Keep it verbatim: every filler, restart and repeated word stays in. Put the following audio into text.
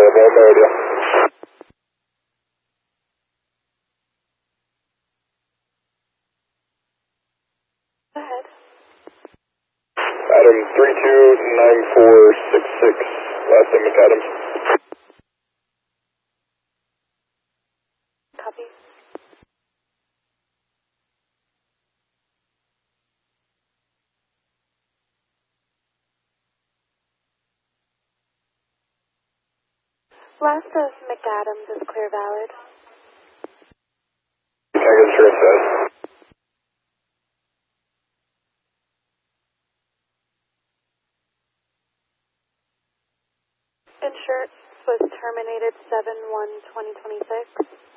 available on the radio. Go ahead. Adam three two nine four six six, last name McAdams. Copy. Last of McAdams is clear valid. Can I get sure it says? Insurance was terminated seven one twenty twenty-six.